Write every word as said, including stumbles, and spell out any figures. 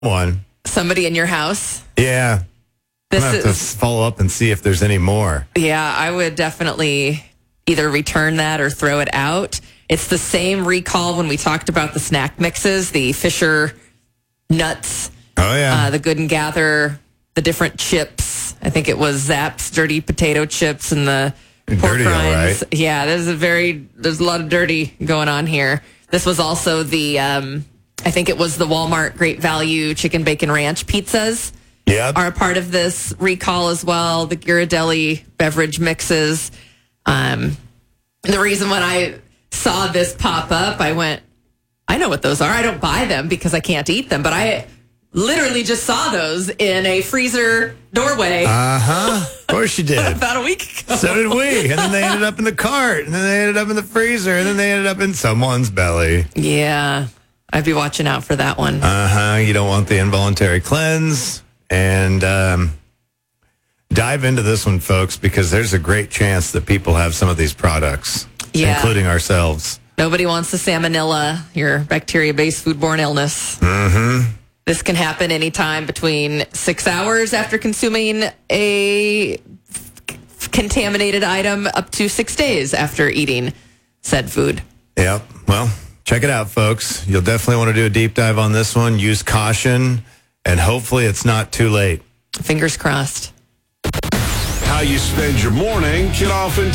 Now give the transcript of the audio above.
one. Somebody in your house? Yeah. This I'm going to have is to follow up and see if there's any more. Yeah, I would definitely either return that or throw it out. It's the same recall when we talked about the snack mixes, the Fisher nuts, Oh, yeah. uh, the Good and Gather, the different chips. I think it was Zapp's dirty potato chips and the pork Dirty, all rinds. right. Yeah, there's a very there's a lot of dirty going on here. This was also the um, I think it was the Walmart Great Value Chicken Bacon Ranch pizzas. Yep. Are a part of this recall as well. The Ghirardelli beverage mixes. Um, the reason when I saw this pop up, I went, I know what those are. I don't buy them because I can't eat them, but I literally just saw those in a freezer doorway Uh-huh. Of course you did. about a week ago. So did we. And then they ended up in the cart. And then they ended up in the freezer. And then they ended up in someone's belly. Yeah, I'd be watching out for that one. Uh-huh. You don't want the involuntary cleanse. And um, dive into this one, folks, because there's a great chance that people have some of these products, Yeah. including ourselves. Nobody wants the salmonella, your bacteria-based foodborne illness. Mm-hmm. This can happen anytime between six hours after consuming a contaminated item up to six days after eating said food. Yep. Well, check it out, folks. You'll definitely want to do a deep dive on this one. Use caution, and hopefully it's not too late. Fingers crossed. How you spend your morning can often